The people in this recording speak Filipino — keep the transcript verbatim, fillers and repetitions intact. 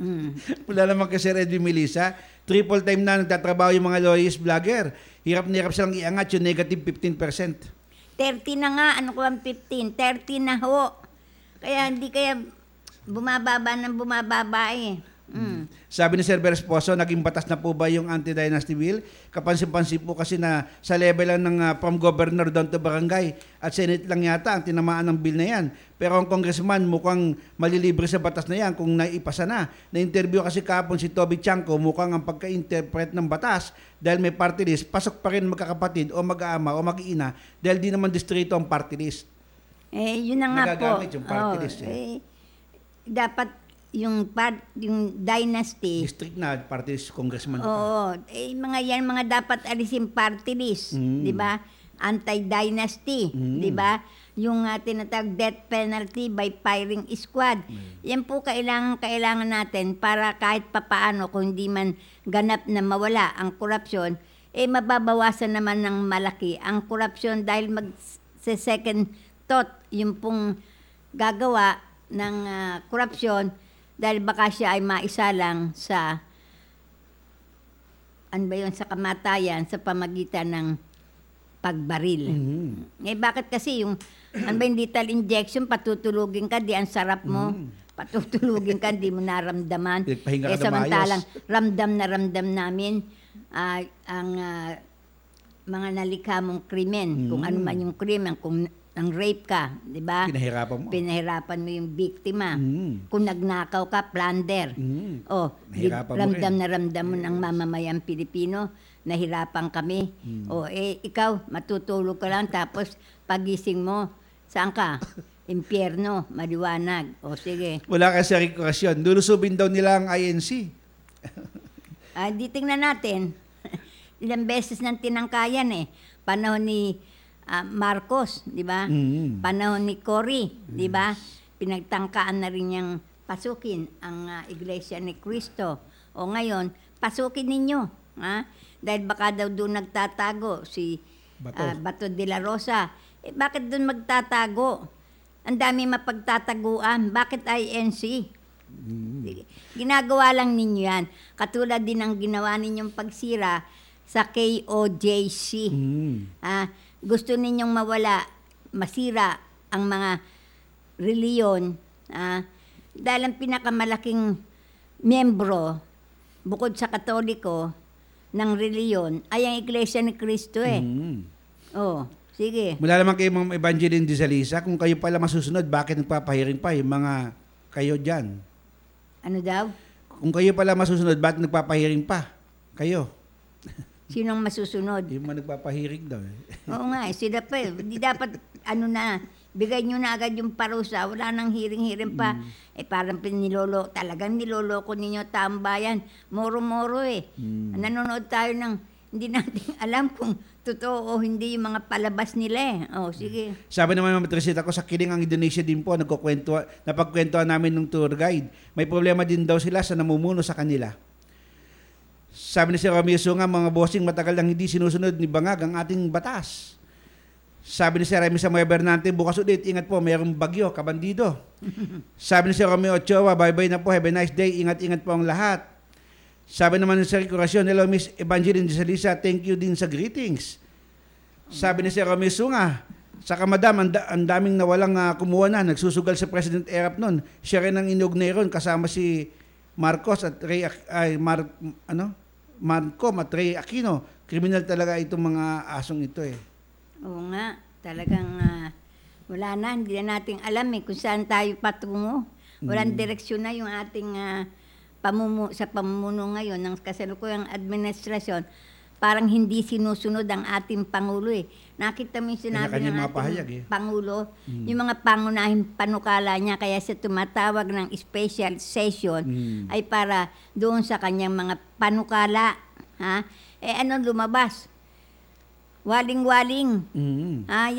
Mm. Wala naman kasi Sir Edwin Melissa. Triple time na nagtatrabaho yung mga lawyers vlogger. Hirap na hirap silang iangat yung negative fifteen percent. thirty na nga, ano ko ang fifteen? thirty na ho. Kaya hindi kaya bumababa ng bumababa eh. Mm. Sabi ni Sir Beresposo, naging batas na po ba yung anti-dynasty bill? Kapansin-pansin po kasi na sa level lang ng uh, from governor down to barangay at senate lang yata ang tinamaan ng bill na yan. Pero ang congressman mukhang malilibre sa batas na yan kung naipasa na. Na-interview kasi kahapon si Toby Chanco, mukhang ang pagka-interpret ng batas dahil may party list, pasok pa rin magkakapatid o mag-aama o mag-iina dahil di naman distrito ang party list. Eh, yun na nga po. Nagagamit yung party Oo, list eh. eh, dapat yung part, yung dynasty. District na party list, congressman pa. Oo, eh, mga yan, mga dapat alisin party list, Mm. di ba? Anti-dynasty, Mm. di ba? Yung uh, tinatawag death penalty by firing squad. Yan po kailangan, kailangan natin para kahit papaano, kung hindi man ganap na mawala ang korupsyon, eh mababawasan naman ng malaki ang korupsyon dahil mag sa second thought yung pong gagawa ng uh, korupsyon dahil baka siya ay maisalang sa ano ba yun, sa kamatayan sa pamagitan ng pagbaril. Mhm. Eh bakit kasi yung ano ba yung lethal injection, patutulugin ka, di ang sarap mo. Patutulugin ka, di mo naramdaman. Nagpahinga ka Eh na samantalang maayos. ramdam na ramdam namin ah, ang ah, mga nalikha mong krimen. Kung ano man yung krimen, kung ang rape ka, di ba? Pinahirapan mo. Pinahirapan mo yung biktima. Mm. Kung nagnakaw ka, plunder. Mm. Oh, di, Nahirapan mo ramdam rin. na ramdam mo ng mamamayang Pilipino, nahirapan kami. Mm. Oh, eh, ikaw, matutulog ka lang, tapos pagising mo, saan ka? Impyerno, maliwanag. O, sige. Wala kasi sa rekurasyon. Lulusubin daw nila ang I N C. Ah, di tingnan natin. Ilang beses nang tinangkayan eh. Panahon ni ah, Marcos, di ba? Mm. Panahon ni Cory, di ba? Pinagtangkaan na rin niyang pasukin ang ah, Iglesia ni Cristo. O ngayon, pasukin ninyo. Ha? Dahil baka daw doon nagtatago si Bato. ah, Bato de la Rosa. Eh, bakit doon magtatago? Ang dami mapagtataguan. Bakit I N C? Sige. Ginagawa lang ninyo yan. Katulad din ng ginawa ninyong pagsira sa K O J C. Mm. Ah, gusto ninyong mawala, masira ang mga reliyon. Ah, dahil ang pinakamalaking miyembro, bukod sa Katoliko, ng reliyon, ay ang Iglesia ni Cristo eh. Mm. Oh, sige. Mula naman kay Ma'am Evangeline de Salisa, kung kayo pala masusunod, bakit nagpapahiring pa yung mga kayo dyan? Ano daw? Kung kayo pala masusunod, bakit nagpapahiring pa? Kayo. Sinong masusunod? Yung mga nagpapahiring daw. eh. Oo nga, eh, sila pa eh. Di dapat, ano na, bigay nyo na agad yung parusa. Wala nang hiring-hiring pa. Eh parang pinilolo, talagang niloloko ninyo taong bayan. Moro-moro eh. Mm. Nanonood tayo ng, hindi natin alam kung totoo o hindi yung mga palabas nila eh. Oh, sige. Sabi naman ng matrisita ko, sa Kiling ang Indonesia din po, nagkukwento, napagkwentuhan namin ng tour guide. May problema din daw sila sa namumuno sa kanila. Sabi ni Sir Romeo Sunga, mga bossing matagal lang hindi sinusunod ni Bangag ang ating batas. Sabi ni Sir Remy Samuel Bernante, bukas ulit, ingat po, mayroong bagyo, kabandido. Sabi ni Sir Romeo Ochoa, bye-bye na po, have a nice day, ingat-ingat po ang lahat. Sabi naman ni Sir Curasyon, hello Miss Evangeline de Salisa, thank you din sa greetings. Sabi ni Sir Romeo Sunga, saka madam, ang, da- ang daming nawalang uh, kumuha na, nagsusugal sa President Erap noon. Siya rin ang inugnay ron, kasama si Marcos at Ray, Ac- ay, Mar, ano? Marcom at Ray Aquino. Kriminal talaga itong mga asong ito eh. Oo nga, talagang ah, wala na, hindi na natin alam eh kung saan tayo patungo. Walang direksyon na yung ating ah, pamumu sa pamumuno ngayon ng kasalukuyang administrasyon. Parang hindi sinusunod ang ating Pangulo eh. Nakita mo yung sinabi Kanya-kanya ng mga ating pahayag eh. Pangulo, yung mga pangunahing panukala niya kaya sa tumatawag ng special session Mm. ay para doon sa kanyang mga panukala. Ha? Eh ano lumabas? Waling-waling. Mm. Ah,